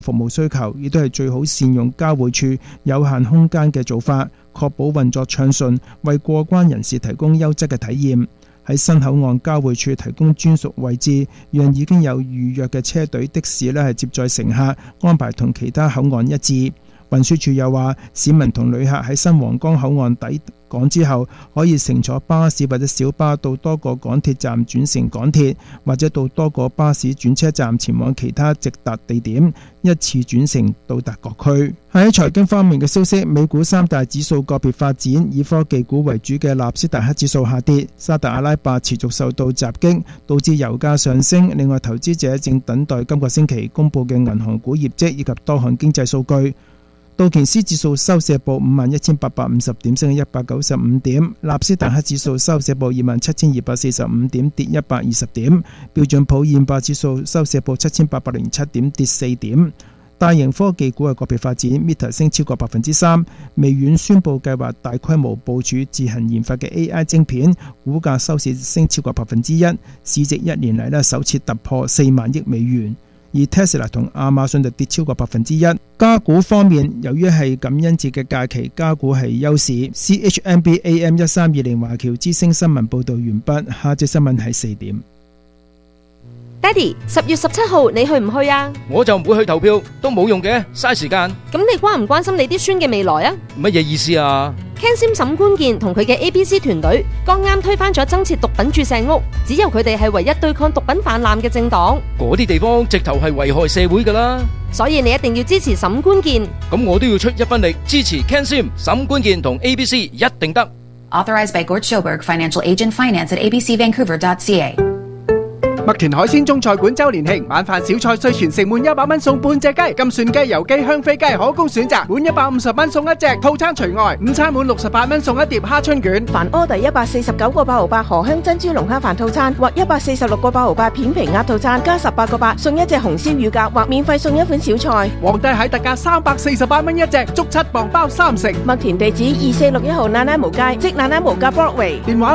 服務需求，亦都係最好善用交匯處有限空間嘅做法，確保運作暢順，為過關人士提供優質嘅體驗。喺新口岸交匯處提供專屬位置，讓已經有預約嘅車隊的士係接載乘客，安排同其他口岸一致。運輸署又話，市民同旅客喺新皇崗口岸抵港之後，可以乘坐巴士或者小巴到多個港鐵站轉乘港鐵，或者到多個巴士轉車站前往其他直達地點，一次轉乘到達各區。喺財經方面嘅消息，美股三大指數個別發展，以科技股為主嘅納斯達克指數下跌，沙特阿拉伯持續受到襲擊，導致油價上升。另外，投資者正等待今個星期公布嘅銀行股業績以及多項經濟數據。道瓊斯指數收市報51,850點，升195點；納斯達克指數收市報27,245點，跌120點；標準普爾500指數收市報7,807點，跌4點。大型科技股嘅個別發展 ，Meta 升超過3%，微軟宣布計劃大規模部署自行研發嘅 AI 晶片，股價收市升超過1%，市值1年嚟首次突破4萬億美元。而 Tesla 同亞馬遜就跌超過1%。加股方面，由於係感恩節嘅假期，加股係休市。CHMB AM 1320華僑之聲新聞報導完畢，下節新聞係4點。 爹哋，10月17號你去唔去啊？ 我就唔會去投票，都冇用嘅，嘥時間。 咁你關唔關心你啲孫嘅未來啊？ 乜嘢意思啊 ？Ken Sim 沈官健同佢嘅 ABC 團隊剛啱推翻咗增設毒品注射屋，只有佢哋係唯一對抗毒品氾濫嘅政黨。 嗰啲地方直頭係危害社會㗎啦， 所以你一定要支持沈官健。 咁我都要出一分力支持 Ken Sim 沈官健同 ABC， 一定得。 Authorized by Gort Schoberg, Financial Agent, Finance at abcvancouver.ca。 麥田海鮮中菜館周年慶，晚飯小菜稅全城滿100蚊送半隻雞，金蒜雞、油雞、香飛雞可供選擇，滿150蚊送一隻，套餐除外。午餐滿68蚊送一碟蝦春卷。 凡 order 149個8毫8荷香珍珠龍蝦飯套餐或146個8毫8片皮鴨套餐，加18個8送一隻紅燒乳鴿或免費送一款小菜。 皇帝蟹特價348蚊一隻，足7磅包3成。 麥田地址2461號那拉無街，即那拉無街 Broadway。 電話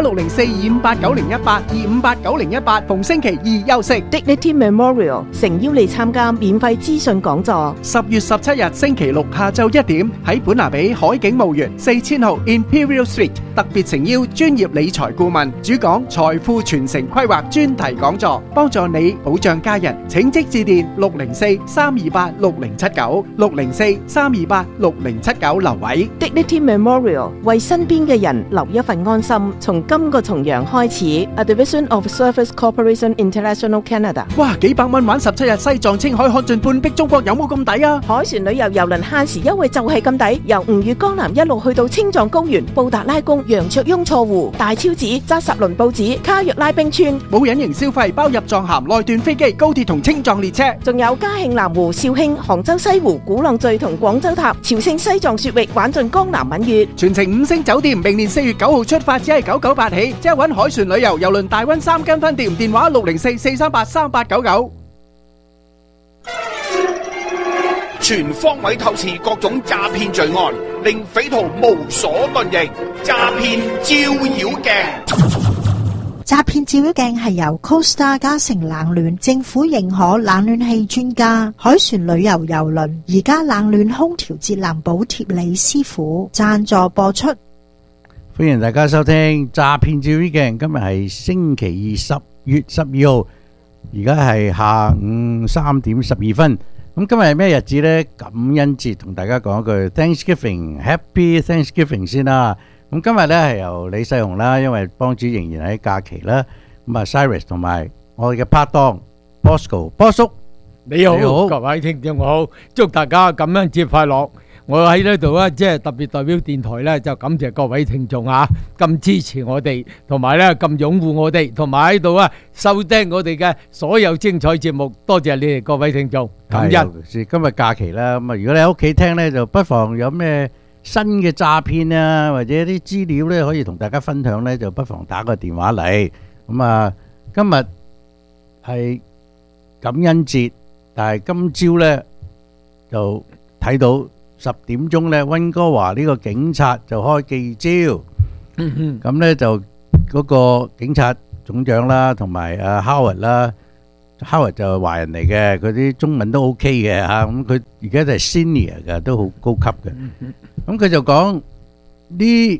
604-258-9018，258-9018，逢星期2休息。 Dignity Memorial 誠邀你參加免費資訊講座。 10月17日星期六下晝1點喺本拿比海景墓園4000號 Imperial Street， 特別誠邀專業理財顧問主講財富傳承規劃專題講座，幫助你保障家人。請即致電604-328-6079，604-328-6079留位。 Dignity Memorial 為身邊嘅人留一份安心。從今個重陽開始 ，A Division of Service Corporation International Canada。 哇，幾百蚊玩17日西藏青海看盡半壁中國，有冇咁抵啊？ 海船旅遊郵輪限時優惠就係咁抵，由吳越江南一路去到青藏高原、布達拉宮、羊卓雍錯湖、大昭寺、扎什倫布寺、卡約拉冰川， 冇隱形消費，包入藏函、內段飛機、高鐵同青藏列車， 仲有嘉慶南湖、肇慶、杭州西湖、鼓浪嶼同廣州塔、朝聖西藏雪域，玩盡江南閩粵， 全程5星酒店。明年4月9號出發，只係998起，即係搵海船旅遊郵輪大溫3間分店，電話604-438-3899。 全方位透視各種詐騙罪案，令匪徒無所遁形。詐騙照妖鏡， 詐騙照妖鏡係由 Costa 嘉誠冷暖政府認可冷暖氣專家海船旅遊郵輪而家冷暖空調節能補貼李師傅贊助播出。 歡迎大家收聽詐騙照妖鏡，今日係星期二10月12號，而家係下午3點12分。咁今日係咩日子呢？感恩節，同大家講一句 Thanksgiving，Happy Thanksgiving 先啦。咁今日呢係由李世雄啦，因為幫主仍然喺假期啦。咁啊 Cyrus 同埋我哋嘅拍檔 Bosco 波叔， 你好，各位聽眾好，祝大家感恩節快樂。我喺呢度咧，即係特別代表電台咧，就感謝各位聽眾啊，咁支持我哋，同埋咧咁擁護我哋，同埋喺度啊收聽我哋嘅所有精彩節目，多謝你哋各位聽眾，感恩。 尤其是今日假期啦，咁啊，如果你喺屋企聽咧，就不妨有咩新嘅詐騙啊，或者啲資料咧，可以同大家分享咧，就不妨打個電話嚟。咁啊，今日係感恩節，但係今朝咧就睇到10點鐘咧，溫哥華呢個警察就開記招，咁咧就嗰個警察總長啦，同埋阿 Howard 啦， Howard 就係華人嚟嘅，佢啲中文都 OK 嘅嚇，咁佢而家就係 senior 嘅，都好高級嘅。咁佢就講呢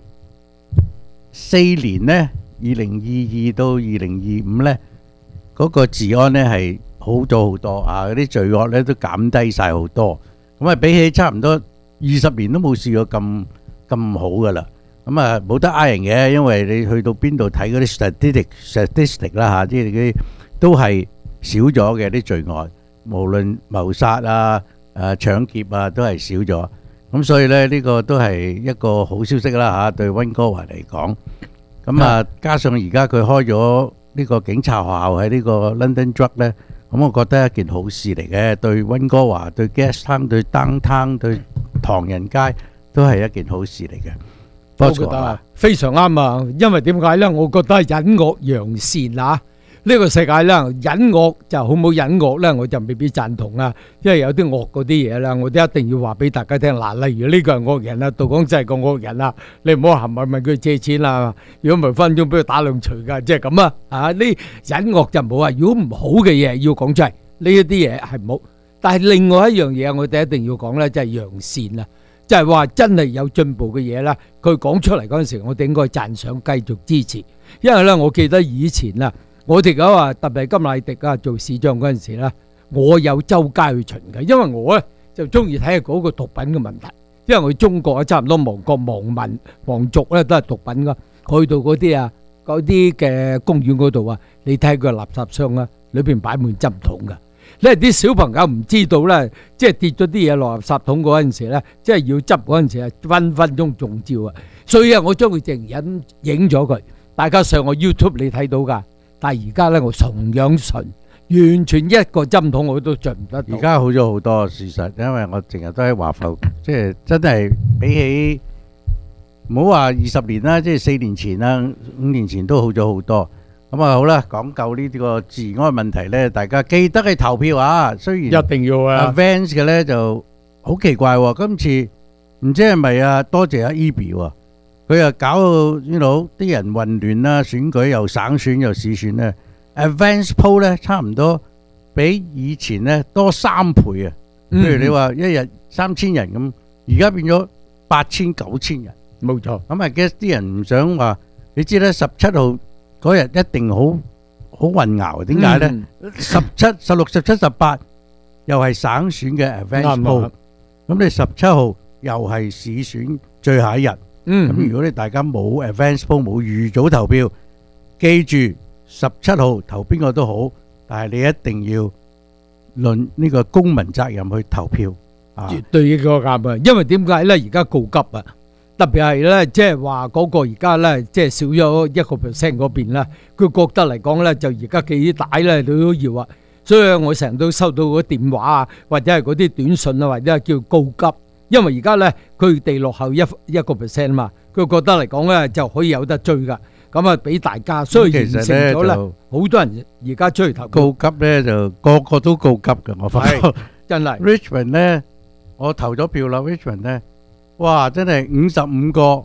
4年呢，2022到2025呢，嗰個治安呢係好咗好多啊！嗰啲罪惡呢都減低晒好多。咁啊，比起差唔多20年都冇試過咁好噶啦。咁啊，冇得呃人嘅，因為你去到邊度睇嗰啲 statistic 啦嚇，即係嗰啲都係少咗嘅啲罪案，無論謀殺啊、搶劫啊，都係少咗。咁所以咧，呢個都係一個好消息啦嚇，對溫哥華嚟講。咁啊，加上而家佢開咗呢個警察學校喺呢個 London Druid 咧，咁我覺得一件好事嚟嘅，對溫哥華、對 Gastown、對 Downtown、對唐人街都係一件好事嚟嘅。 我覺得非常啱啊，因為點解咧？我覺得隱惡揚善啊！呢個世界咧，隱惡就好冇隱惡咧，我就未必贊同啦。因為有啲惡嗰啲嘢啦，我都一定要話俾大家聽。嗱，例如呢個係惡人啊，杜廣真係個惡人啊，你唔好行埋問佢借錢啦。如果唔係分鐘俾佢打兩錘㗎，即係咁啊！啊，呢隱惡就冇啊。如果唔好嘅嘢要講出嚟，呢一啲嘢係冇。但係另外一樣嘢，我哋一定要講咧，就係揚善啊。即係話真係有進步嘅嘢啦，佢講出嚟嗰陣時，我哋應該讚賞，繼續支持。因為咧，我記得以前啊，我哋講話特別係甘迺迪啊做市長嗰陣時咧，我有周街去巡嘅，因為我咧就中意睇下嗰個毒品嘅問題。因為我中國啊，差唔多亡國亡民亡族咧都係毒品噶，去到嗰啲啊嗰啲嘅公園嗰度啊，你睇佢垃圾箱啊，裏邊擺滿針筒噶。咧啲小朋友唔知道咧，即係跌咗啲嘢落垃圾桶嗰陣時咧，即係要執嗰陣時啊，分分鐘中招啊！所以啊，我將佢淨影咗佢，大家上我 YouTube 你睇到㗎。但係而家咧，我同樣純，完全一個針筒我都著唔得到。 而家好咗好多，事實，因為我成日都喺華埠，即係真係比起唔好話20年啦，即係4年前啦、5年前都好咗好多。咁啊好啦，講究呢啲個治安問題咧，大家記得去投票啊！雖然一定要啊 Vance 嘅咧就好奇怪喎，今次唔知係咪啊？多謝阿 Eby 喎，佢又搞到啲人混亂啦，選舉又省選又市選咧。Vance poll 咧差唔多比以前咧多3倍啊！譬如你話一日3000人咁，而家變咗8000、9000人， 冇錯。 咁啊，guess 啲人唔想話，你知咧17號。嗰日一定好混淆，點解咧？17、16、17、18又係省選嘅 advance poll，咁你17號又係市選最後一日。咁如果你大家冇 advance poll 冇預早投票，記住17號投邊個都好，但係你一定要論呢個公民責任去投票。 絕對呢個啱啊！因為點解咧？而家告急啊！特別係咧，即係話嗰個而家咧，即係少咗1% 嗰邊啦。佢覺得嚟講咧，就而家寄啲帶咧，佢都要啊。所以我成日都收到嗰電話啊，或者係嗰啲短信啊，或者係叫告急。因為而家咧，佢哋落後1% 嘛，佢覺得嚟講咧就可以有得追噶。咁啊，俾大家，所以形成咗咧，好多人而家出去投票。 告急咧就個個都告急嘅，我發覺真係。 Richmond 咧，我投咗票啦。Richmond 咧。哇！真係55個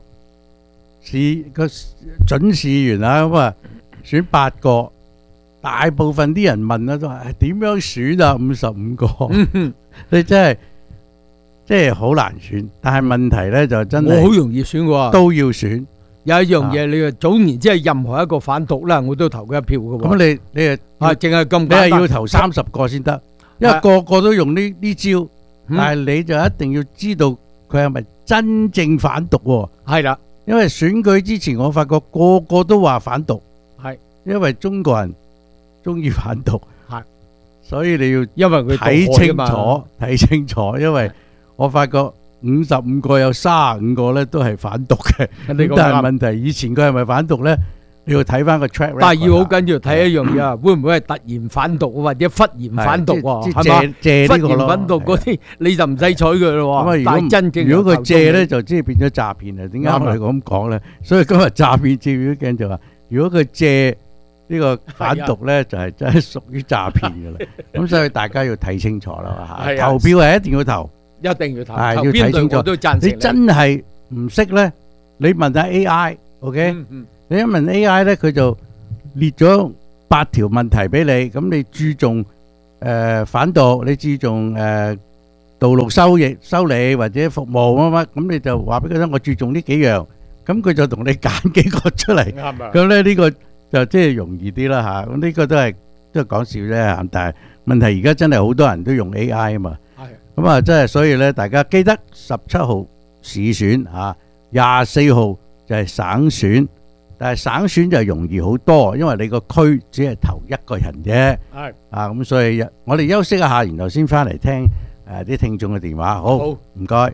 準市議員啊，咁啊選8個，大部分啲人問啊都係點樣選啊？55個，你真係即係好難選。但係問題咧就真係我好容易選喎， 都要選。 有一樣嘢，你話總言之係任何一個反毒啦，我都投佢一票嘅喎。 咁你啊，淨係咁， 你係要投30個先得，因為個個都用呢招，但係你就一定要知道佢係咪真正反毒喎？ 係啦， 因為選舉之前我發覺個個都話反毒， 係因為中國人中意反毒， 係， 所以你要因為佢睇清楚，因為我發覺55個有35個咧都係反毒嘅，但係問題以前佢係咪反毒咧？你要睇翻個 track record。但係要好緊要睇一樣嘢啊，會唔會係突然反毒或者忽然反毒喎？係嘛？忽然反毒嗰啲你就唔使睬佢咯喎。但係真正如果佢借咧，就即係變咗詐騙啊！點解我哋咁講咧？所以今日詐騙照妖鏡就話，如果佢借呢個反毒咧，就係真係屬於詐騙㗎啦。咁所以大家要睇清楚啦嚇。投票係一定要投， 一定要投。 係要睇清楚。你真係唔識咧，你問下 AI，OK？你一問 AI 咧，佢就列咗 8條問題俾你，咁你注重反毒，你注重道路修理或者服務乜乜，咁你就話俾佢聽，我注重呢幾樣，咁佢就同你揀幾個出嚟，咁咧呢個就即係容易啲啦嚇。咁呢個都係講笑啫，但係問題而家真係好多人都用 AI 啊嘛。咁啊，即係所以咧，大家記得17號市選嚇，24號就係省選，但係省選就容易好多，因為你個區只係投一個人啫。係啊，咁所以我哋休息一下，然後先翻嚟聽啲聽眾嘅電話。好，唔該。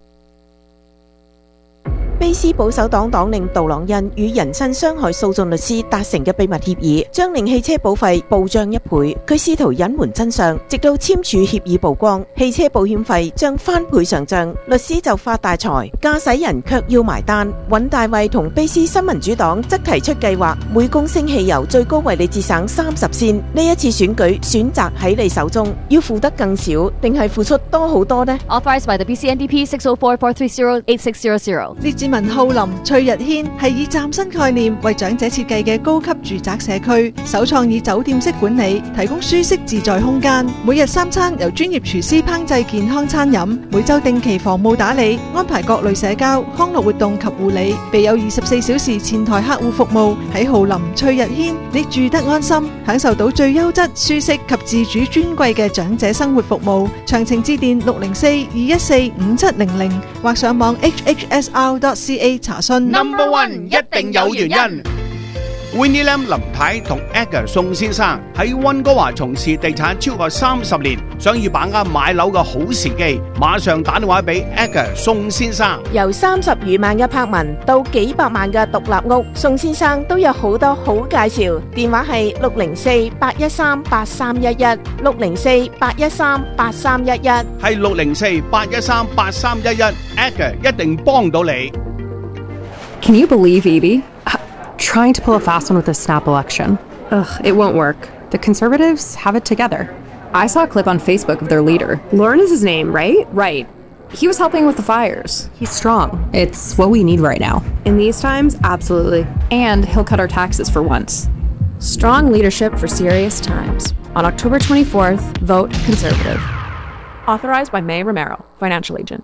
卑斯保守黨黨領杜朗恩與人身傷害訴訟律師達成嘅秘密協議，將令汽車保費暴漲1倍。佢試圖隱瞞真相，直到簽署協議曝光，汽車保險費將翻倍上漲，律師就發大財，駕駛人卻要埋單。尹大衛同卑斯新民主黨則提出計劃，每公升汽油最高為你節省30仙。呢一次選舉選擇喺你手中，要付得更少，定係付出多好多呢？ Authorized by the BC-NDP 604-430-8600。 列治文浩林翠日軒係以嶄新概念為長者設計嘅高級住宅社區，首創以酒店式管理，提供舒適自在空間。每日3餐由專業廚師烹製健康餐飲，每週定期房務打理，安排各類社交、康樂活動及護理，備有24小時前台客戶服務。喺浩林翠日軒，你住得安心，享受到最優質、舒適及自主尊貴嘅長者生活服務。詳情致電604-214-5700或上網 hhsr.ca 查詢。 Number One 一定有原因。Winnie Lam 林太同 Edgar 宋先生喺溫哥華從事地產超過30年，想要把握買樓嘅好時機，馬上打電話俾 Edgar 宋先生。 由30餘萬嘅柏文到幾百萬嘅獨立屋，宋先生都有好多好介紹。電話係604-813-8311 604-813-8311， 係604-813-8311 Edgar 一定幫到你。 Can you believe Evie? Trying to pull a fast one with the snap election. Ugh, it won't work. The Conservatives have it together. I saw a clip on Facebook of their leader. Lauren is his name, right? Right. He was helping with the fires. He's strong. It's what we need right now. In these times, absolutely. And he'll cut our taxes for once. Strong leadership for serious times. On October 24th, vote Conservative. Authorized by May Romero, Financial Agent.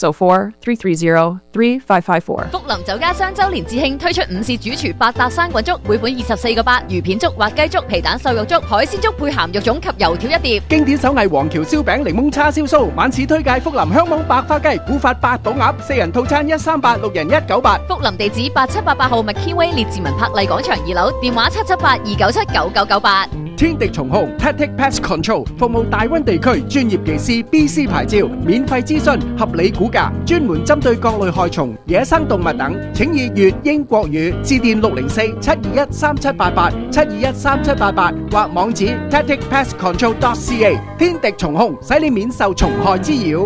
604-330-3554. 福林酒家雙週年致慶推出午市主廚百搭生滾粥，每款24個8，魚片粥、滑雞粥、皮蛋瘦肉粥、海鮮粥配鹹肉粽及油條一碟。 經典手藝黃橋燒餅、檸檬叉燒酥，晚市推介福林香網白花雞、古法八寶鴨，4人套餐138，6人198。 福林地址8788號麥堅威列治文柏麗廣場2樓，電話778-297-9998。 天敵蟲控 Tactic Pest Control 服務大灣地區專業技師 BC 牌照，免費諮詢，合理估價，專門針對各類害蟲、野生動物等，請以粵英國語致電604-721-3788 721-3788或網址 tacticpestcontrol.ca。 天敵蟲控使你免受蟲害滋擾。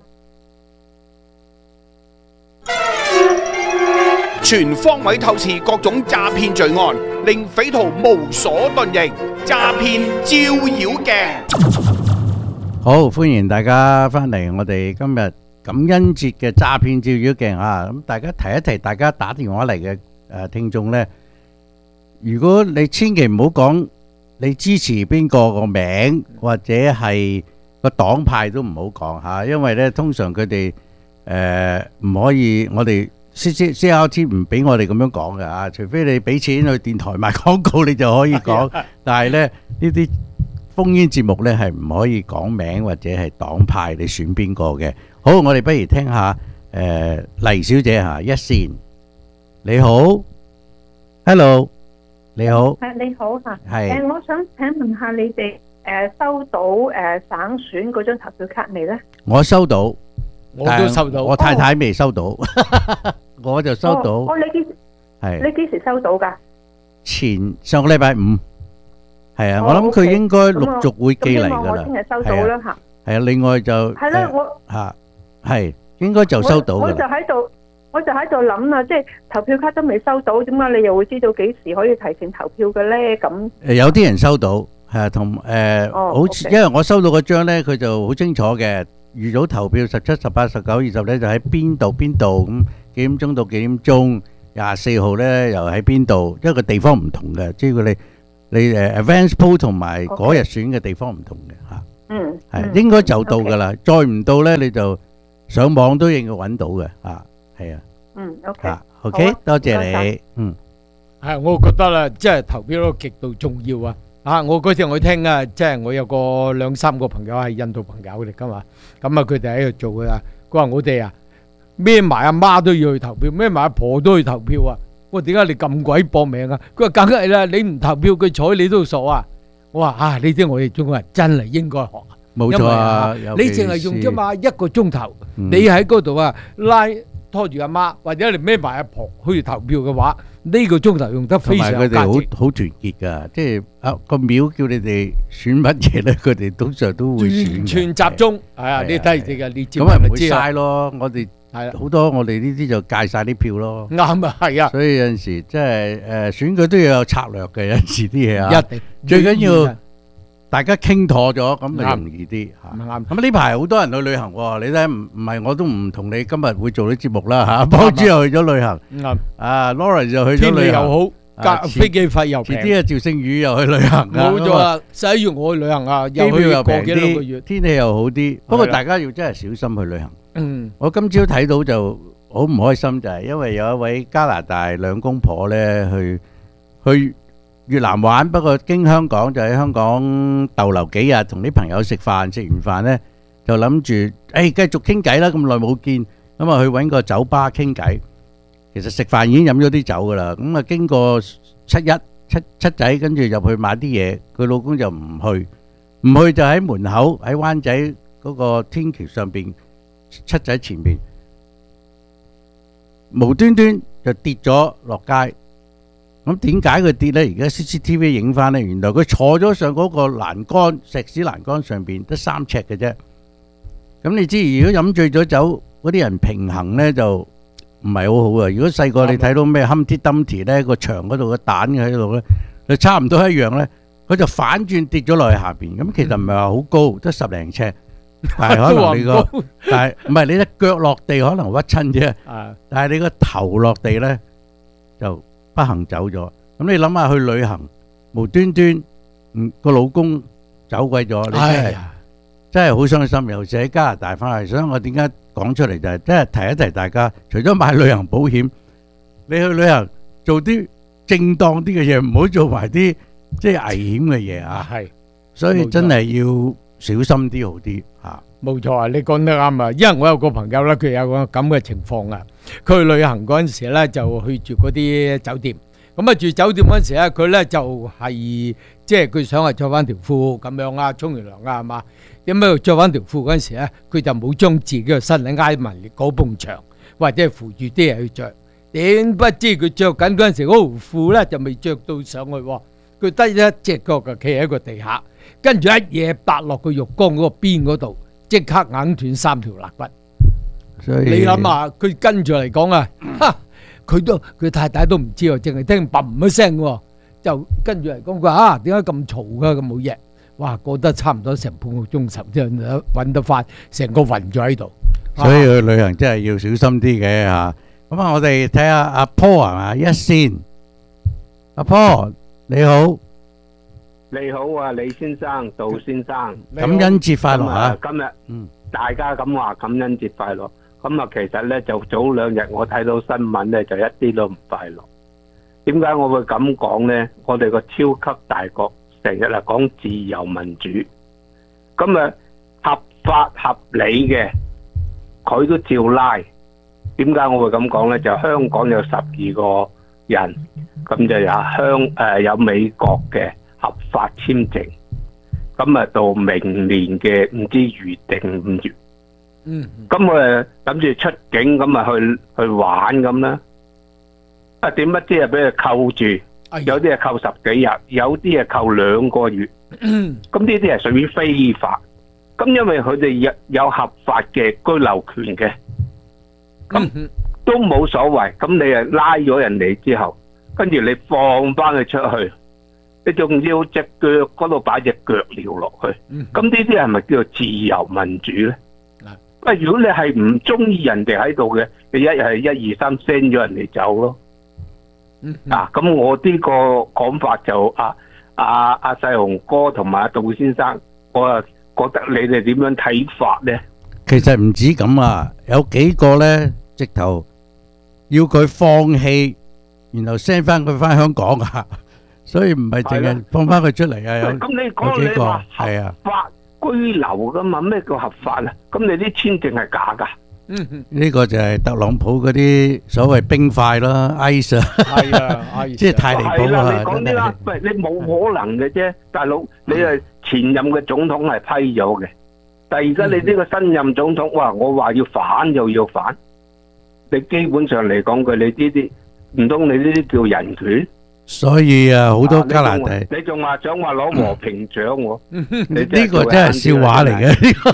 全方位透視各種詐騙罪案，令匪徒無所遁形。詐騙照妖鏡。 好，歡迎大家翻嚟我哋今日感恩節嘅詐騙照妖鏡啊！咁大家提一提，大家打電話嚟嘅聽眾呢，如果你千祈唔好講你支持邊個個名或者係個黨派都唔好講吓，因為呢通常佢哋唔可以，我哋 CRT 唔俾我哋咁樣講嘅啊，除非你俾錢去電台賣廣告，你就可以講。但係咧呢啲烽煙節目咧係唔可以講名或者係黨派，你選邊個嘅。好，我哋不如聽下黎小姐嚇一線。你好 ，Hello， 你好。 你好嚇。 係。 我想請問下你哋收到省選嗰張投票卡未咧？ 我收到。 我都收到， 我太太未收到，我就收到。 你幾時收到㗎？ 上個禮拜5，係啊，我諗佢應該陸續會寄嚟㗎啦。 我聽日收到啦嚇。 係啊，另外就係啦，我嚇係應該就收到㗎啦。 我就喺度諗啦，即係投票卡都未收到，點解你又會知道幾時可以提前投票嘅咧？咁有啲人收到係啊，同好似因為我收到嗰張咧，佢就好清楚嘅。預早投票17、18、19、20咧就喺邊度咁幾點鐘到幾點鐘，24號咧又喺邊度，因為個地方唔同嘅，即係佢哋你advance poll 同埋嗰日選嘅地方唔同嘅嚇。係應該就到㗎啦，再唔到咧你就上網都應該揾到嘅嚇，係啊。OK， 多謝你。 係，我覺得啦，即係投票都極度重要啊！我嗰次我聽啊，即係我有個2、3個朋友係印度朋友嚟噶嘛，咁啊佢哋喺度做嘅啊，佢話我哋啊孭埋阿媽都要去投票，孭埋阿婆都去投票啊！我話點解你咁鬼搏命啊？佢話梗係啦，你唔投票佢睬你都傻啊！我話呢啲我哋中國人真係應該學。 冇錯啊！ 你淨係用啫嘛1個鐘頭，你喺嗰度啊拖住阿媽或者你孭埋阿婆去投票嘅話，呢個鐘頭用得非常有價值。 同埋佢哋好團結㗎，即係個廟叫你哋選乜嘢咧，佢哋通常都會選。全集中係啊！你睇住嘅，你照咁咪唔會嘥咯。我哋係好多我哋呢啲就戒曬啲票咯。 啱啊，係啊。 所以有陣時即係選舉都要有策略嘅，有陣時啲嘢啊。 一定最緊要。大家傾妥咗，咁咪容易啲嚇。啱。咁呢排好多人去旅行喎，你睇唔係我都唔同你今日會做啲節目啦嚇。幫主又去咗旅行。啱。Lawrence 又去咗旅行。天氣又好，飛機費又平。 遲啲啊，趙勝宇又去旅行。 冇錯啊，11月我去旅行啊，又去過幾兩個月。 天氣又好啲，不過大家要真係小心去旅行。我今朝睇到就好唔開心，就係因為有一位加拿大兩公婆咧去越南玩，不過經香港就喺香港逗留幾日，同啲朋友食飯，食完飯呢就諗住繼續傾偈啦，咁耐冇見，咁啊去揾個酒吧傾偈。其實食飯已經飲咗啲酒噶啦，咁啊經過七仔，跟住入去買啲嘢，佢老公就唔去就喺門口喺灣仔嗰個天橋上邊七仔前邊，無端端就跌咗落街。咁點解佢跌呢？而家 CCTV 影翻呢，原來佢坐咗上嗰個欄杆，石屎欄杆上邊得3尺嘅啫。咁你知如果飲醉咗酒，嗰啲人平衡呢就唔係好好啊。如果細個你睇到咩 Humpty Dumpty 呢個牆嗰度個蛋喺度呢，就差唔多一樣呢。佢就反轉跌咗落去下邊。咁其實唔係話好高，得10零尺，但係可能你個但係唔係你隻腳落地可能屈親啫。但係你個頭落地呢就不幸走咗，咁你諗下去旅行，無端端個老公走鬼咗，你真係好傷心。尤其喺加拿大翻嚟，所以我點解講出嚟就係，真係提一提大家，除咗買旅行保險，你去旅行做啲正當啲嘅嘢，唔好做埋啲即係危險嘅嘢啊！係，所以真係要小心啲好啲嚇。 冇錯啊！你講得啱啊！因為我有個朋友咧，佢有個咁嘅情況啊。佢去旅行嗰陣時咧，就去住嗰啲酒店。咁啊住酒店嗰陣時咧，佢咧就係即係佢想係着翻條褲咁樣啊，沖完涼啊，係嘛？點解着翻條褲嗰陣時咧，佢就冇將自己嘅身體挨埋嗰埲牆，或者係扶住啲嘢去着。點不知佢着緊嗰陣時，嗰條褲咧就未着到上去喎。佢得一隻腳就企喺個地下，跟住一嘢搭落個浴缸嗰個邊嗰度。即刻硬斷3條肋骨，所以你諗下，佢跟住嚟講啊，佢太太都唔知喎，淨係聽砰一聲喎，就跟住嚟講佢話點解咁嘈㗎咁冇嘢？哇，過得差唔多成半個鐘頭先揾得翻，成個暈咗喺度。 所以去旅行真係要小心啲嘅嚇。咁啊，我哋睇下阿 Paul 係嘛一線，阿 Paul 你好。 你好啊，李先生、杜先生， 感恩節快樂啊！ 今日大家咁話感恩節快樂，咁啊其實咧就早2日我睇到新聞咧就一啲都唔快樂。點解我會咁講咧？我哋個超級大國成日係講自由民主，咁啊合法合理嘅佢都照拉。點解我會咁講咧？就香港有12個人，咁就有有美國嘅合法簽證，咁啊到明年嘅唔知預定5月，咁我諗住出境咁啊去玩咁啦，啊點不知啊俾佢扣住，有啲係扣10幾日，有啲係扣2個月，咁呢啲係屬於非法，咁因為佢哋有合法嘅居留權嘅，咁都冇所謂，咁你啊拉咗人嚟之後，跟住你放翻佢出去。你仲要隻腳嗰度擺隻腳鐐落去，咁呢啲係咪叫做自由民主咧？不如果你係唔中意人哋喺度嘅，你一係1、2、3 send 咗人哋走咯。咁我呢個講法就阿世雄哥同埋阿杜先生，我啊覺得你哋點樣睇法呢？ 其實唔止咁啊，有幾個呢直頭要佢放棄，然後 send 翻佢翻香港啊，所以唔係淨係放翻佢出嚟啊。 咁你講你話合法居留噶嘛？咩叫合法啊？咁你啲簽證係假噶？ 呢個就係特朗普嗰啲所謂冰塊啦 ，ice 啊， 係啊， 即係太離譜啦！ 你講啲啦，喂，你冇可能嘅啫，大佬，你係前任嘅總統係批咗嘅，但係而家你呢個新任總統，哇，我話要反又要反，你基本上嚟講句，你呢啲唔通你呢啲叫人權？ 所以啊，好多加拿大， 你仲話想話攞和平獎喎？ 呢個真係笑話嚟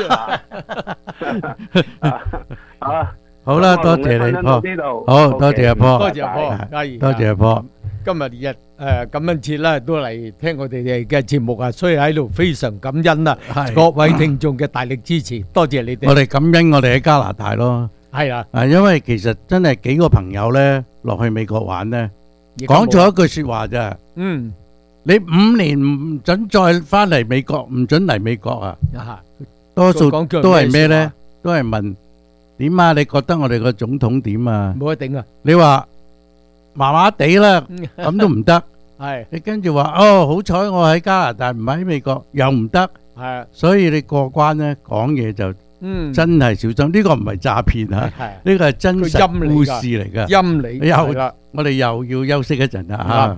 嘅。好啦，多謝你，好多謝阿波， 多謝阿波，嘉怡， 多謝阿波。 今日感恩節啦，都嚟聽我哋嘅節目啊，所以喺度非常感恩啦，各位聽眾嘅大力支持，多謝你哋。 我哋感恩我哋喺加拿大咯， 係啊， 因為其實真係幾個朋友咧落去美國玩咧。講咗一句說話咋？你5年唔准再翻嚟美國，唔准嚟美國啊！多數都係咩咧？都係問點啊？你覺得我哋個總統點啊？ 冇得頂啊！ 你話麻麻地啦，咁都唔得。 係你跟住話哦，好彩我喺加拿大，唔喺美國，又唔得。 係， 所以你過關咧，講嘢就真係小心。呢個唔係詐騙啊，呢個係真實故事嚟噶。 陰你係啦。 我哋又要休息一陣啦吓！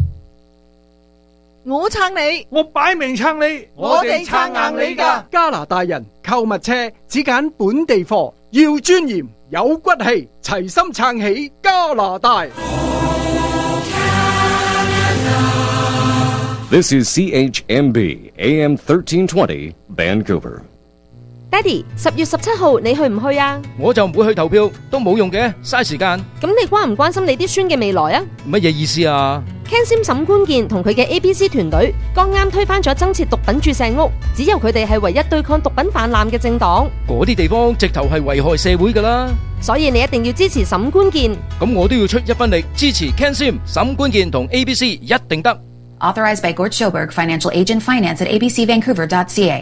我撐你， 我擺明撐你， 我哋撐硬你㗎。 加拿大人購物車只揀本地貨，要尊嚴有骨氣，齊心撐起加拿大。 This is CHMB AM 1320 Vancouver。 爹哋，10月17號你去唔去啊？ 我就唔會去投票，都冇用嘅，嘥時間。 咁你關唔關心你啲孫嘅未來啊？ 乜嘢意思啊 ？Ken Sim 沈官健同佢嘅 ABC 團隊剛啱推翻咗增設毒品注射屋，只有佢哋係唯一對抗毒品氾濫嘅政黨。 嗰啲地方直頭係危害社會噶啦， 所以你一定要支持沈官健。 咁我都要出一分力支持 Ken Sim 沈官健同 ABC 一定得。 Authorized by Gord Schoberg, Financial Agent Finance at abcvancouver.ca。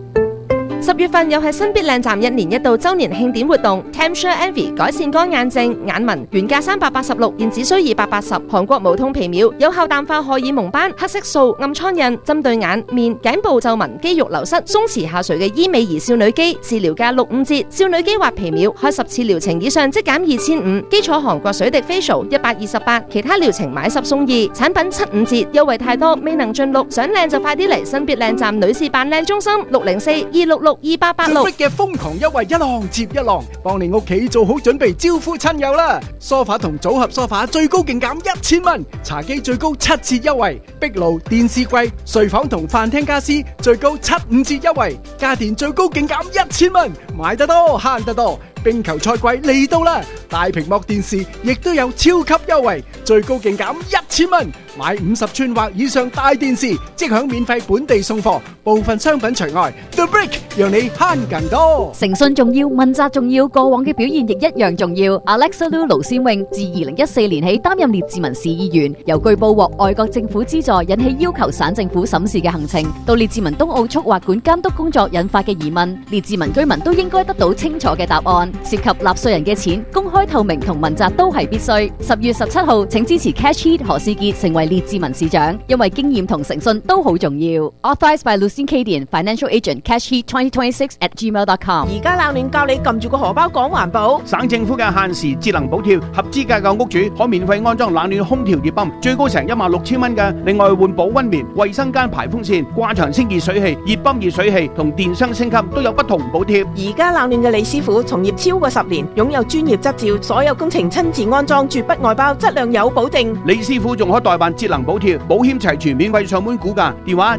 10月份又係新必靚站1年1度周年慶典活動 Timeshare Envy 改善乾眼症眼紋，原價386，現只需280。韓國無痛皮秒有效淡化荷爾蒙斑、黑色素、暗瘡印，針對眼、面、頸部皺紋、肌肉流失、鬆弛下垂嘅醫美儀少女肌，治療價65折。少女肌或皮秒開10次療程以上即減2500。基礎韓國水滴 Facial 128，其他療程買10送2，產品75折，優惠太多未能盡錄。想靚就快啲嚟新必靚站女士扮靚中心604-266-2886。 嘅瘋狂優惠一浪接一浪，幫你屋企做好準備招呼親友啦！梳化同組合梳化最高勁減1000蚊，茶几最高7折優惠，壁爐、電視櫃、睡房同飯廳家私最高75折優惠，家電最高勁減1000蚊，買得多慳得多。冰球賽季嚟到啦，大屏幕電視亦都有超級優惠，最高勁減1000蚊，買50寸或以上大電視即享免費本地送貨，部分商品除外。The Brick 讓你慳更多。 誠信重要，問責重要，過往嘅表現亦一樣重要。Alexa Lu 盧先穎自2014年起擔任列治文市議員，由據報獲外國政府資助，引起要求省政府審視嘅行程，到列治文東澳速劃管監督工作引發嘅疑問，列治文居民都應該得到清楚嘅答案。涉及納稅人嘅錢，公開透明同問責都係必須。10月17號，請支持 Cash Heat 何士傑成為列治文市長，因為經驗同誠信都好重要。Authorized by Lucien Cadian, Financial Agent, Cash Heat 2026@gmail.com。 而家冷暖教你撳住個荷包講環保。 省政府嘅限時節能補貼，合資格嘅屋主可免費安裝冷暖空調熱泵，最高成16,000蚊嘅。另外換保溫棉、衛生間排風扇、掛牆清潔水器、熱泵熱水器同電箱升級都有不同補貼。 而家冷暖嘅李師傅從業超過10年，擁有專業執照，所有工程親自安裝，絕不外包，質量有保證。 李師傅仲可代辦節能補貼，保險齊全，免費上門估價，電話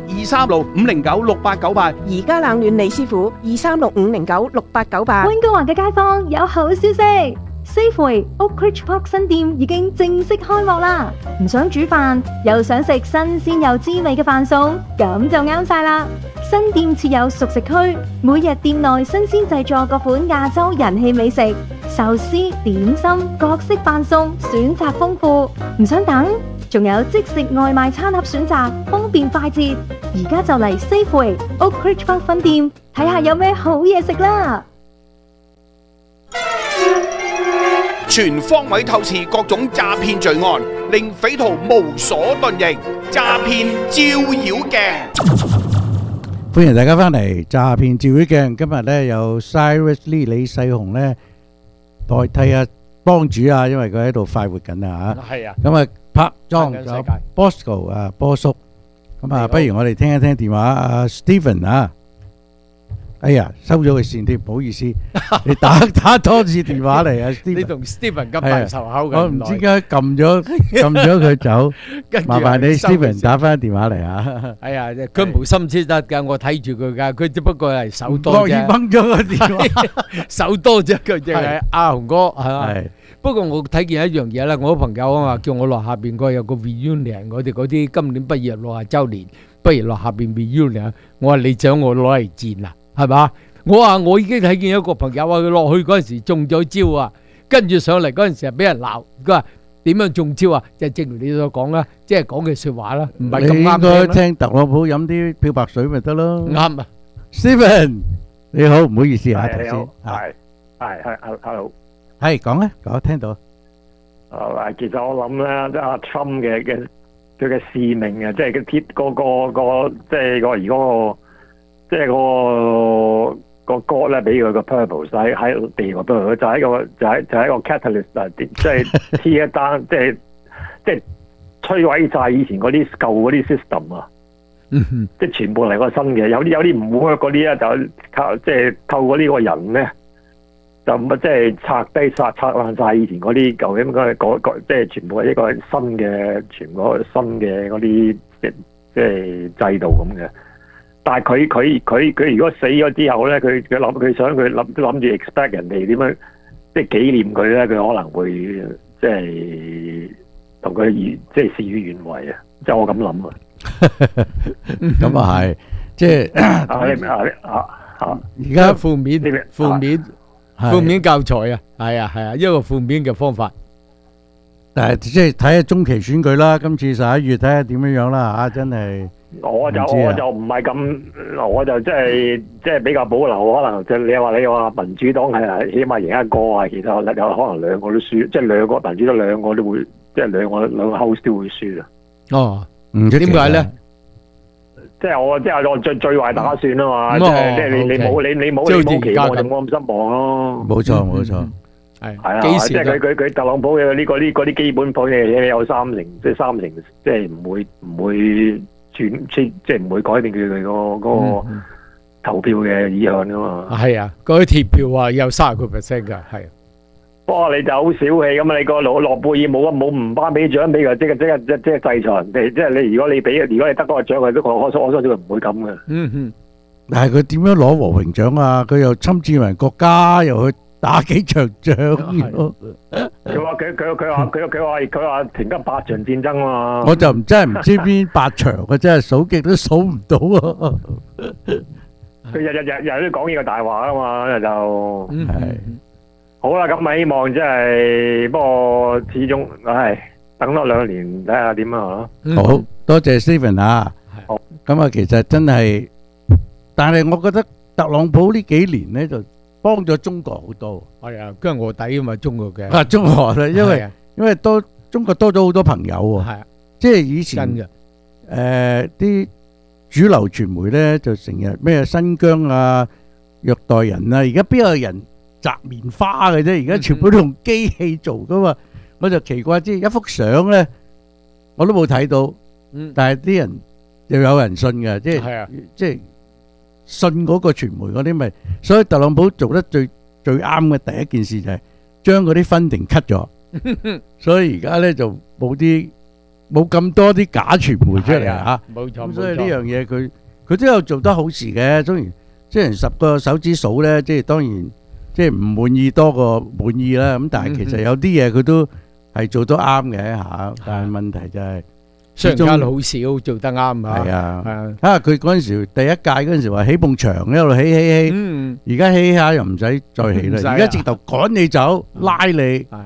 236-509-6898。 而家冷暖李師傅236-509-6898。 溫哥華嘅街坊有好消息。Safeway Oak Ridge Park 新店已經正式開幕啦！唔想煮飯，又想食新鮮又滋味嘅飯餸，咁就啱晒啦！新店設有熟食區，每日店內新鮮製作各款亞洲人氣美食，壽司、點心、各式飯餸，選擇豐富。唔想等， 仲有即食外賣餐盒選擇，方便快捷。而家就嚟 Safeway Oak Ridge Park 分店睇下有咩好嘢食啦！ 全方位透視各種詐騙罪案，令匪徒無所遁形。詐騙照妖鏡， 歡迎大家翻嚟詐騙照妖鏡。今日咧有 Cyrus Lee 李世雄咧代替阿幫主啊，因為佢喺度快活緊啊嚇。 係啊。 咁啊，拍莊有 Bosco 啊，波叔。咁啊，不如我哋聽一聽電話阿 Stephen 啊。哎呀，收咗佢線添，唔好意思，你打多次電話嚟啊 ，Stephen。 你同 Stephen 咁大仇口嘅， 我唔知點解撳咗佢走，麻煩你 Stephen 打翻電話嚟啊。 哎呀，佢無心之得㗎，我睇住佢㗎，佢只不過係手多啫。 惡意掹咗個電話， 手多啫，佢就係阿雄哥係嘛。不過我睇見一樣嘢啦，我朋友啊嘛，叫我落下邊個有個 reunion，我哋嗰啲今年畢業60週年，不如落下邊 reunion。我話你想我攞嚟戰啊？係嘛？我話我已經睇見一個朋友話佢落去嗰陣時中咗招啊，跟住上嚟嗰陣時係俾人鬧。佢話點樣中招啊？就正如你所講啦，即係講嘅説話啦，唔係咁啱聽啦。 你應該聽特朗普飲啲漂白水咪得咯。 啱啊 ，Stephen 你好，唔好意思啊，頭先係 hello， 係講咧，講聽到。 其實我諗咧，阿 Trump 嘅佢嘅使命啊，即係佢貼個即係個而個。即係個歌咧，俾佢個 purpose 喺地個 purpose，就係一個 catalyst 啊！即係黐一單，即係摧毀晒以前嗰啲舊嗰啲 system 啊！即係全部嚟個新嘅，有啲唔 work 嗰啲咧，就靠即係透過呢個人咧，就即係拆爛晒以前嗰啲舊嘅即係全部係一個新嘅，全部新嘅嗰啲即係制度咁嘅。但係佢如果死咗之後咧，佢諗住 expect 人哋點樣即係紀念佢咧，佢可能會即係同佢即係事與願違啊！即係我咁諗啊。 咁啊係，即係而家負面教材啊，係啊，一個負面嘅方法。 但係即係睇下中期選舉啦，今次11月睇下點樣樣啦嚇，真係。 我就唔係咁，我就即係比較保留，可能就你話民主黨係起碼贏一個啊，其實有可能兩個都輸，即係兩個民主黨兩個都會，即係兩個 house 都會輸啊。 哦，唔知點解咧？ 即係我最壞打算啊嘛，即係你冇期望就冇咁失望咯。 冇錯。 係啊，即係佢特朗普嘅嗰啲基本盤嘅有三成，即係唔會即係唔會改變佢嗰個投票嘅意向噶嘛。 係啊，嗰啲貼票啊有30%噶，係。 不過你就好小氣咁啊！你個諾貝爾冇唔頒俾獎俾佢，即係制裁人哋。即係你如果你得嗰個獎，佢都我相信佢唔會咁嘅。 但係佢點樣攞和平獎啊？佢又侵佔人國家，又去打幾場仗。佢話停緊8場戰爭嘛。我就真係唔知邊8場嘅，真係數極都數唔到啊！ 佢日都講呢個大話啊嘛，就好啦。咁咪希望即係，不過始終等多2年睇下點啊。 好多謝 Stephen 啊。咁啊，其實真係，但係我覺得特朗普呢幾年咧就幫咗中國好多。係啊，跟住臥底啊嘛，中國嘅。中國啦，因為中國多咗好多朋友喎。係啊，即係以前啲主流傳媒咧就成日咩新疆啊、虐待人啊，而家邊有人摘棉花嘅啫？而家全部都用機器做噶嘛。我就奇怪，即係一幅相咧，我都冇睇到。但係啲人又有人信嘅，即係信嗰個傳媒嗰啲咪。所以特朗普做得最啱嘅第一件事就係將嗰啲funding cut咗，所以而家咧就冇咁多啲假傳媒出嚟嚇。冇錯，所以呢樣嘢佢都有做得好事嘅。當然，即係10個手指數咧，即係當然即係唔滿意多過滿意啦。咁但係其實有啲嘢佢都係做得啱嘅嚇。但係問題就係商家好少做得啱啊。 係啊，佢嗰陣時第一屆嗰陣時話起埲牆一路起，而家起下又唔使再起啦，而家直頭趕你走拉你。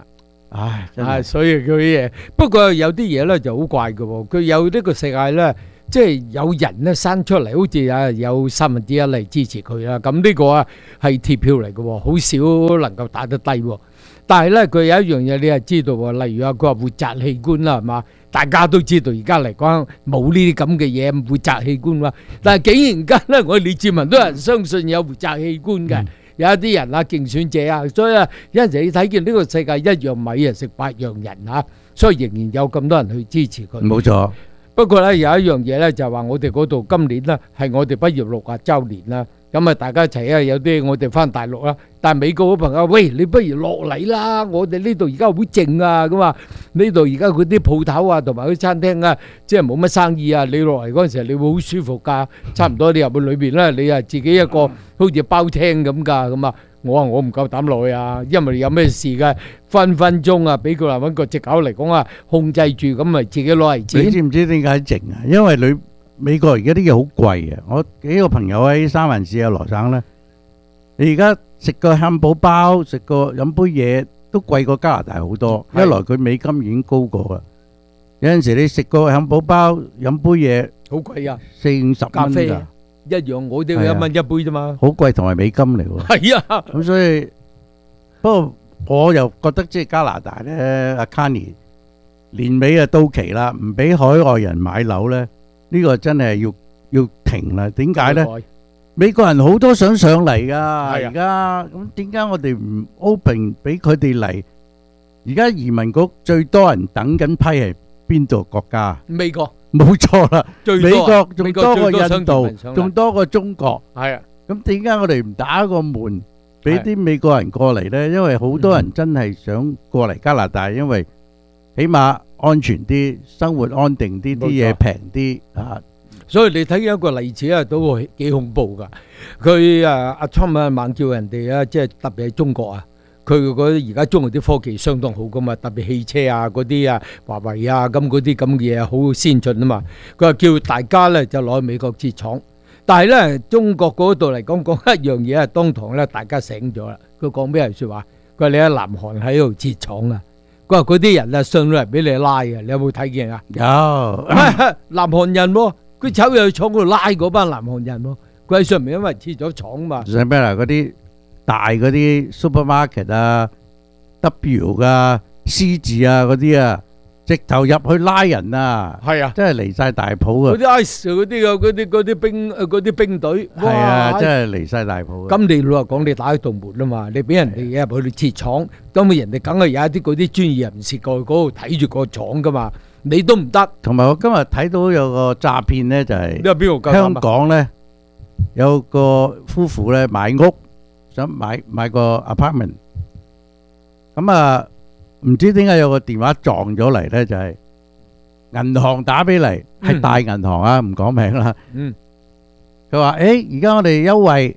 唉，真係所以佢嘢，不過有啲嘢咧就好怪嘅喎。佢有呢個世界咧，即係有人咧生出嚟，好似有1/3嚟支持佢啦。咁呢個啊係鐵票嚟嘅喎，好少能夠打得低喎。但係咧，佢有一樣嘢你係知道喎，例如佢話活摘器官啦，係嘛？大家都知道而家嚟講冇呢啲咁嘅嘢，活摘器官啦。但係竟然間咧，我哋李志文都有人相信有活摘器官嘅。有一啲人啊，競選者啊，所以啊，有陣時你睇見呢個世界一樣米啊食8樣人啊，所以仍然有咁多人去支持佢。 冇錯。 不過咧有一樣嘢咧就係話我哋嗰度今年咧係我哋畢業60週年啦，咁啊大家一齊啊有啲我哋翻大陸啦，但係美國嘅朋友，喂，你不如落嚟啦，我哋呢度而家好靜啊，咁啊呢度而家佢啲鋪頭啊同埋啲餐廳啊，即係冇乜生意啊，你落嚟嗰陣時你會好舒服㗎，差唔多你入去裏邊咧，你啊自己一個好似包廳咁㗎，咁啊。我話我唔夠膽落去啊，因為有咩事嘅分分鐘啊，俾佢話揾個藉口嚟講啊，控制住咁咪自己攞嚟錢。 你知唔知點解靜啊？因為美國而家啲嘢好貴啊！我幾個朋友喺三藩市啊羅省咧，你而家食個漢堡包、食個飲杯嘢都貴過加拿大好多。一來佢美金已經高過啦，有陣時你食個漢堡包、飲杯嘢好貴啊 ，40-50蚊咖啡一樣，我都要1蚊一杯啫嘛。 好貴同埋美金嚟喎。 係啊， 咁所以不過我又覺得即係加拿大咧，阿 Carney 年尾啊到期啦，唔俾海外人買樓咧，呢個真係要停啦。點解咧？美國人好多想上嚟㗎，而家咁點解我哋唔 open 俾佢哋嚟？而家移民局最多人等緊批係邊度國家？ 美國。 冇錯啦，美國仲多過最多印度，仲多過中國。 係啊， 咁點解我哋唔打個門俾啲美國人過嚟呢？因為好多人真係想過嚟加拿大，因為起碼安全啲，生活安定啲，啲嘢平啲啊。 所以你睇一個例子啊，都會幾恐怖㗎。佢阿 Trump 啊猛叫人哋啊，即係特別係中國啊。佢嗰而家中國啲科技相當好噶嘛，特別汽車啊嗰啲啊，華為啊咁嗰啲咁嘅嘢好先進啊嘛。佢話叫大家咧就攞去美國設廠，但係咧中國嗰度嚟講一樣嘢啊，當堂咧大家醒咗啦。佢講咩説話？佢話你喺南韓喺度設廠啊。佢話嗰啲人啊上嚟俾你拉嘅，你有冇睇見啊？ 有南韓人喎，佢走入去廠嗰度拉嗰班南韓人喎。佢喺上面因為設咗廠嘛。 上邊啊嗰啲。大嗰啲 supermarket 啊、W 啊、C 字啊嗰啲啊，直頭入去拉人啊， 係啊， 真係離晒大譜啊！ 嗰啲 ICE 嗰啲啊，嗰啲兵隊， 係啊，真係離晒大譜。 咁你老實講，你打開道門啊嘛，你俾人哋入去設廠，咁人哋梗係有一啲嗰啲專業人士過去嗰度睇住個廠噶嘛，你都唔得。 同埋我今日睇到有個詐騙咧，就係香港咧有個夫婦咧買屋。想買個 apartment， 咁啊唔知點解有個電話撞咗嚟咧，就係銀行打俾嚟，係大銀行啊，唔講名啦。佢話而家我哋優惠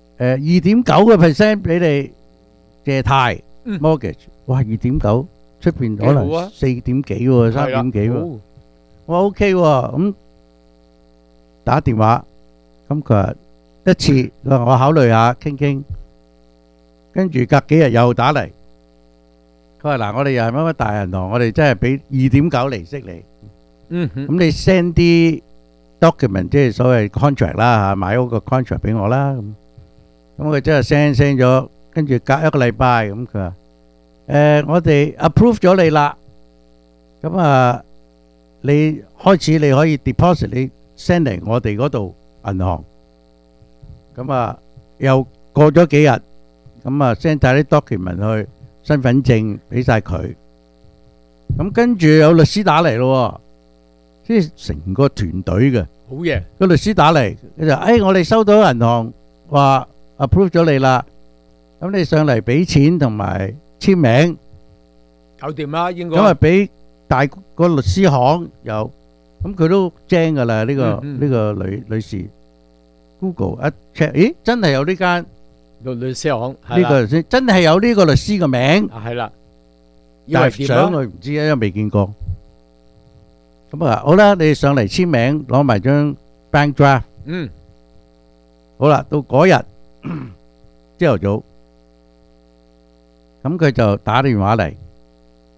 2.9% 俾你借貸 mortgage， 哇2.9，出邊可能4點幾喎，3點幾喎。我話 OK 喎，咁打電話，咁佢話一次，我考慮下傾傾。跟住隔幾日又打嚟，佢話嗱，我哋又係乜乜大銀行，我哋真係俾2.9利息你。咁你 send 啲 document， 即係所謂 contract 啦嚇，買屋個 contract 俾我啦。咁佢真係 send 咗，跟住隔一個禮拜，咁佢話我哋 approve 咗你啦。咁啊，你開始你可以 deposit 你 send 嚟我哋嗰度銀行。咁啊，又過咗幾日。咁啊 send 晒啲 document 去，身份證俾晒佢。咁跟住有律師打嚟咯，即係成個團隊嘅。 好嘢！ 個律師打嚟，佢就我哋收到銀行話 approve 咗你啦，咁你上嚟俾錢同埋簽名， 搞掂啦應該。 咁啊俾大個律師行有，咁佢都精噶啦呢個女士。Google 一 check， 咦真係有呢間。 律師行呢個律師真係有呢個律師嘅名， 係啦， 但係相佢唔知啊，因為未見過。咁啊，好啦，你上嚟簽名，攞埋張 bank draft。好啦，到嗰日朝頭早，咁佢就打電話嚟，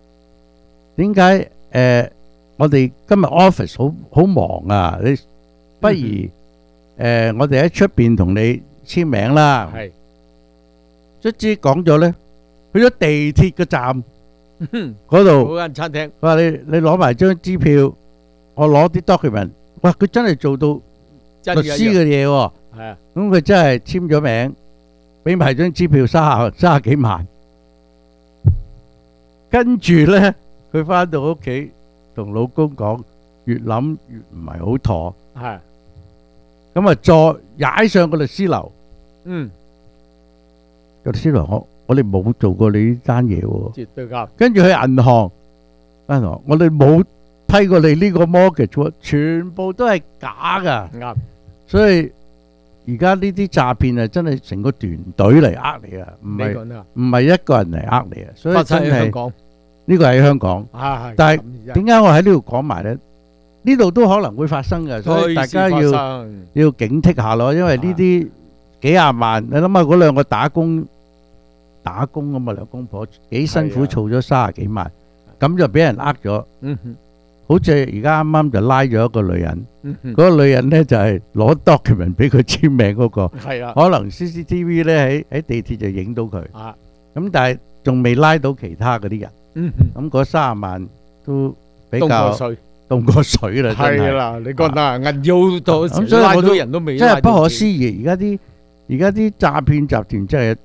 點解我哋今日 office 好忙啊？你不如我哋喺出邊同你簽名啦。 係， 卒之講咗咧，去咗地鐵個站嗰度嗰間餐廳， 佢話你攞埋張支票，我攞啲 document， 哇！佢真係做到律師嘅嘢喎。 係啊， 咁佢真係簽咗名，俾埋張支票30幾萬。跟住咧，佢翻到屋企同老公講，越諗越唔係好妥。 係。 咁啊，再踩上個律師樓。個律師樓，我哋冇做過你呢單嘢喎。 絕對啱。 跟住去銀行，我哋冇批過你呢個 mortgage 喎，全部都係假噶。 啱。 所以而家呢啲詐騙啊，真係成個團隊嚟呃你啊，唔係一個人嚟呃你啊。所以真係呢個喺香港。但係點解我喺呢度講埋咧？呢度都可能會發生嘅，所以大家要警惕下咯。因為呢啲幾廿萬，你諗下嗰兩個打工咁啊，兩公婆幾辛苦儲咗30幾萬，咁就俾人呃咗。好似而家啱啱就拉咗一個女人，嗰個女人咧就係攞 document 俾佢簽名嗰個，可能 CCTV 咧喺地鐵就影到佢。咁但係仲未拉到其他嗰啲人。咁嗰30萬都比較凍過水啦，真係。 係啦，你覺得啊，銀腰到咁，所以拉到人都未， 真係不可思議。而家啲詐騙集團真係